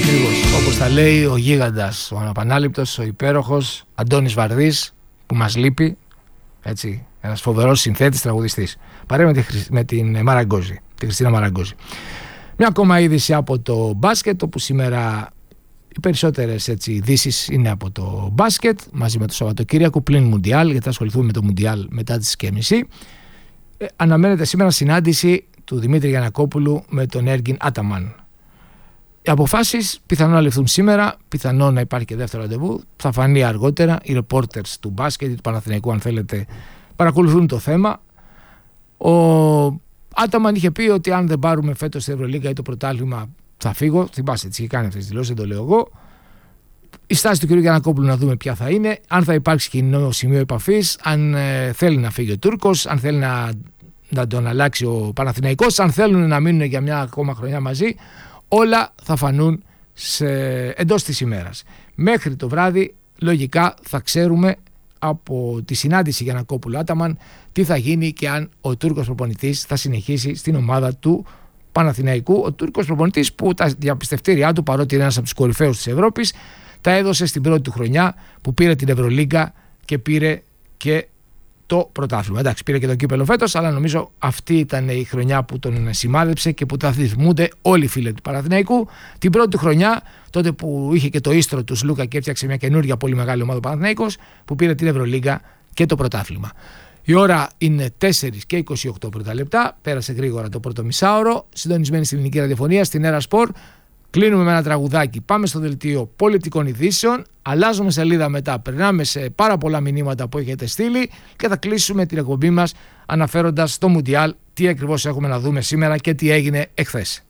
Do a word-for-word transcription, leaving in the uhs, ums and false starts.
Ακριβώς, όπως τα λέει ο γίγαντας, ο αναπανάληπτος, ο υπέροχος Αντώνης Βαρδής, που μας λείπει, έτσι, ένας φοβερός συνθέτης, τραγουδιστής, παρέα με, τη, με την Μαραγκόζη, τη Χριστίνα Μαραγκόζη. Μια ακόμα είδηση από το μπάσκετ, όπου σήμερα οι περισσότερες ειδήσεις είναι από το μπάσκετ, μαζί με το Σαββατοκύριακο, πλην Μουντιάλ, γιατί θα ασχοληθούμε με το Μουντιάλ μετά τις και μισή. Ε, αναμένεται σήμερα συνάντηση του Δημήτρη Γιαννακόπουλου με τον Έργιν Άταμαν. Οι αποφάσεις πιθανόν να ληφθούν σήμερα, πιθανόν να υπάρχει και δεύτερο ραντεβού, θα φανεί αργότερα. Οι reporters του μπάσκετ, του Παναθηναϊκού, αν θέλετε, παρακολουθούν το θέμα. Ο Άταμαν είχε πει ότι αν δεν πάρουμε φέτος την Ευρωλίγκα ή το πρωτάθλημα, θα φύγω. Θυμάστε, έτσι είχε κάνει αυτές τις δηλώσεις, δεν το λέω εγώ. Η στάση του κ. Γιαννακόπουλου να δούμε ποια θα είναι, αν θα υπάρξει κοινό σημείο επαφής, αν ε, θέλει να φύγει ο Τούρκος, αν θέλει να, να τον αλλάξει ο Παναθηναϊκός, αν θέλουν να μείνουν για μια ακόμα χρονιά μαζί. Όλα θα φανούν σε, εντός της ημέρας. Μέχρι το βράδυ λογικά θα ξέρουμε από τη συνάντηση Γιαννακόπουλου Άταμαν τι θα γίνει και αν ο Τούρκος προπονητής θα συνεχίσει στην ομάδα του Παναθηναϊκού. Ο Τούρκος προπονητής που τα διαπιστευτήριά του, παρότι είναι ένας από τους κορυφαίους της Ευρώπης, τα έδωσε στην πρώτη του χρονιά που πήρε την Ευρωλίγκα και πήρε και το πρωτάθλημα. Εντάξει, πήρε και το κύπελλο φέτος, αλλά νομίζω αυτή ήταν η χρονιά που τον σημάδεψε και που θα θυμούνται όλοι οι φίλοι του Παναθηναϊκού. Την πρώτη του χρονιά, τότε που είχε και το ίστρο του Σλούκα και έφτιαξε μια καινούργια πολύ μεγάλη ομάδα ο Παναθηναϊκός, που πήρε την Ευρωλίγκα και το πρωτάθλημα. Η ώρα είναι τέσσερα και είκοσι οκτώ πρώτα λεπτά. Πέρασε γρήγορα το πρώτο μισάωρο. Συντονισμένη στην ελληνική ραδιοφωνία, στην Έρα Σπορ. Κλείνουμε με ένα τραγουδάκι. Πάμε στο δελτίο πολιτικών ειδήσεων. Αλλάζουμε σελίδα μετά. Περνάμε σε πάρα πολλά μηνύματα που έχετε στείλει και θα κλείσουμε την εκπομπή μας αναφέροντας στο Μουντιάλ τι ακριβώς έχουμε να δούμε σήμερα και τι έγινε εχθές.